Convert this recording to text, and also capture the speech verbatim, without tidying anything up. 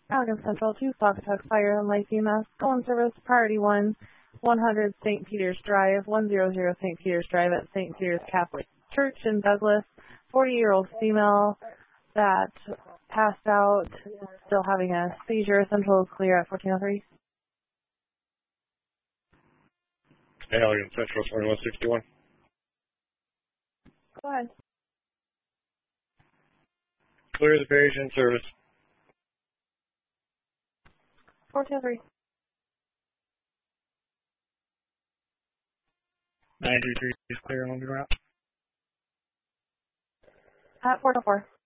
Allegan Central two, Foxtrot Fire and Life E M S. Go in service, priority one, one hundred Saint Peter's Drive, one hundred Saint Peter's Drive at Saint Peter's Catholic Church in Douglas. forty-year-old female that passed out, still having a seizure. Central is clear at fourteen oh three. Allegan Central twenty-one sixty-one. Go ahead. Clear the patient service. fourteen oh three. nine three three is clear on the route. At four oh four.